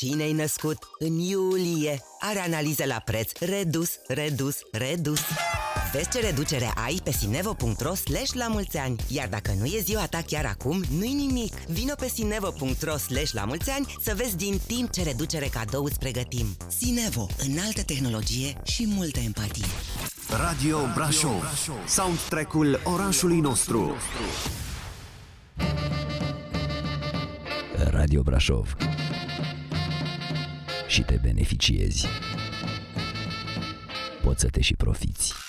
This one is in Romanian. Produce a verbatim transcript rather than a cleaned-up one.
Cine-i născut în iulie are analize la preț redus, redus, redus. Vezi ce reducere ai pe sinevo punct ro slash la mulți ani. Iar dacă nu e ziua ta chiar acum, nu-i nimic. Vino pe sinevo punct ro slash la mulți ani să vezi din timp ce reducere cadou îți pregătim. Sinevo, înaltă tehnologie și multă empatie. Radio Brașov, soundtrack-ul orașului nostru. Radio Brașov. Și te beneficiezi. Poți să te și profiți.